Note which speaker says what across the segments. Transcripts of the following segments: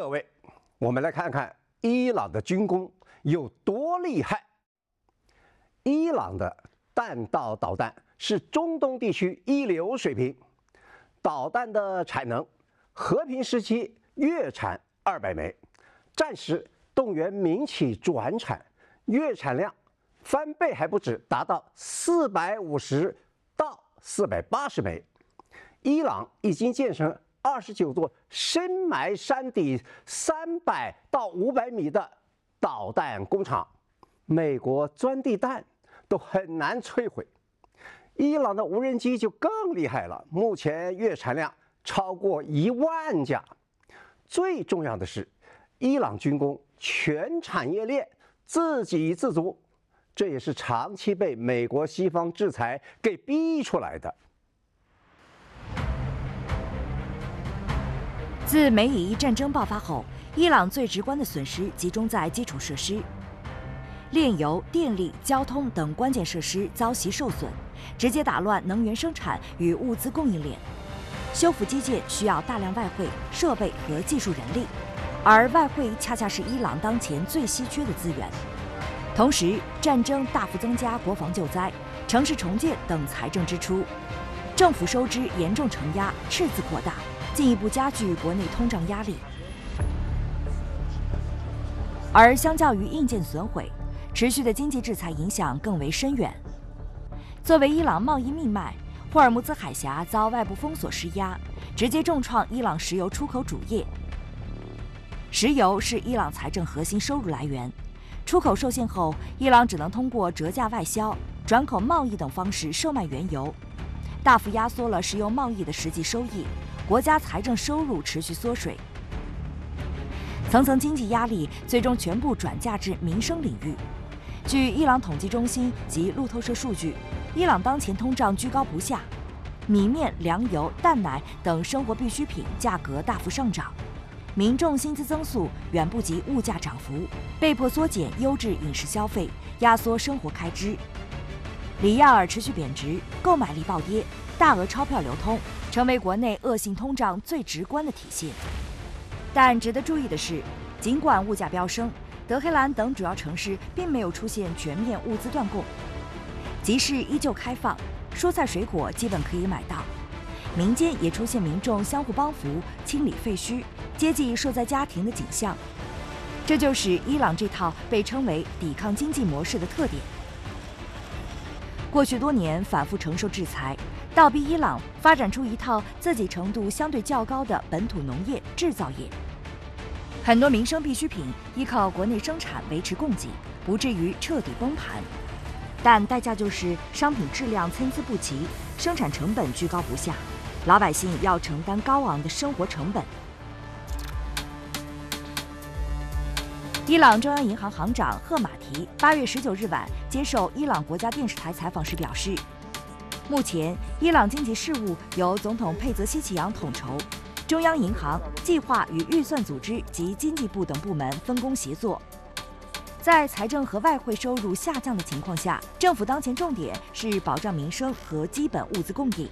Speaker 1: 各位，我们来看看伊朗的军工有多厉害。伊朗的弹道导弹是中东地区一流水平，导弹的产能，和平时期月产200枚，战时动员民企转产，月产量翻倍还不止，达到450到480枚。伊朗已经建成29座深埋山底300到500米的导弹工厂，美国钻地弹都很难摧毁。伊朗的无人机就更厉害了，目前月产量超过1万架。最重要的是，伊朗军工全产业链自给自足，这也是长期被美国西方制裁给逼出来的。
Speaker 2: 自美以伊战争爆发后，伊朗最直观的损失集中在基础设施，炼油、电力、交通等关键设施遭袭受损，直接打乱能源生产与物资供应链。修复基建需要大量外汇、设备和技术人力，而外汇恰恰是伊朗当前最稀缺的资源。同时，战争大幅增加国防救灾、城市重建等财政支出，政府收支严重承压，赤字扩大，进一步加剧国内通胀压力。而相较于硬件损毁，持续的经济制裁影响更为深远。作为伊朗贸易命脉，霍尔木兹海峡遭外部封锁施压，直接重创伊朗石油出口主业。石油是伊朗财政核心收入来源，出口受限后，伊朗只能通过折价外销、转口贸易等方式售卖原油，大幅压缩了石油贸易的实际收益，国家财政收入持续缩水。层层经济压力最终全部转嫁至民生领域。据伊朗统计中心及路透社数据，伊朗当前通胀居高不下，米面、粮油、蛋奶等生活必需品价格大幅上涨，民众薪资增速远不及物价涨幅，被迫缩减优质饮食消费，压缩生活开支。里亚尔持续贬值，购买力暴跌，大额钞票流通，成为国内恶性通胀最直观的体现。但值得注意的是，尽管物价飙升，德黑兰等主要城市并没有出现全面物资断供，集市依旧开放，蔬菜水果基本可以买到，民间也出现民众相互帮扶、清理废墟、接济受灾家庭的景象。这就是伊朗这套被称为抵抗经济模式的特点。过去多年反复承受制裁，倒逼伊朗发展出一套自给程度相对较高的本土农业制造业。很多民生必需品依靠国内生产维持供给，不至于彻底崩盘，但代价就是商品质量参差不齐，生产成本居高不下，老百姓要承担高昂的生活成本。伊朗中央银行行长赫马提8月19日晚接受伊朗国家电视台采访时表示，目前伊朗经济事务由总统佩泽希奇扬统筹，中央银行、计划与预算组织及经济部等部门分工协作。在财政和外汇收入下降的情况下，政府当前重点是保障民生和基本物资供应。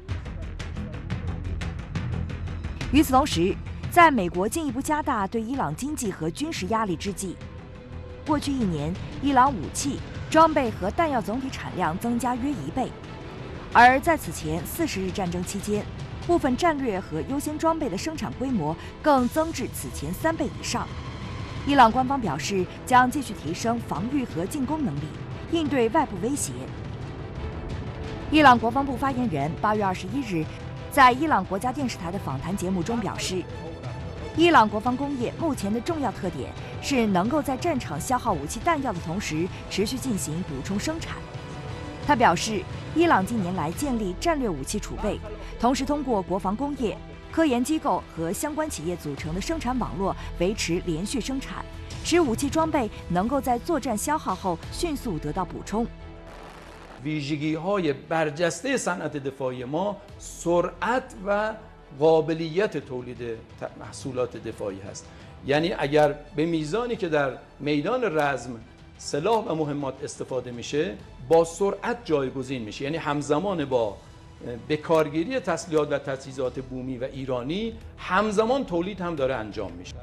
Speaker 2: 与此同时，在美国进一步加大对伊朗经济和军事压力之际，过去1年，伊朗武器、装备和弹药总体产量增加约1倍，而在此前40日战争期间，部分战略和优先装备的生产规模更增至此前3倍以上。伊朗官方表示，将继续提升防御和进攻能力，应对外部威胁。伊朗国防部发言人8月21日在伊朗国家电视台的访谈节目中表示，伊朗国防工业目前的重要特点是能够在战场消耗武器弹药的同时，持续进行补充生产。他表示，伊朗近年来建立战略武器储备，同时通过国防工业、科研机构和相关企业组成的生产网络维持连续生产，使武器装备能够在作战消耗后迅速得到补充。
Speaker 3: ویژگی‌های برجسته صنعت دفاعی ما سرعت و قابلیت تولید محصولات دفاعی هست. یعنی اگر به میزانی که در میدان رزم سلاح و مهمات استفاده میشه با سرعت جایگزین میشه، یعنی همزمان با به کارگیری تسلیحات و تجهیزات بومی و ایرانی همزمان تولید هم داره انجام میشه.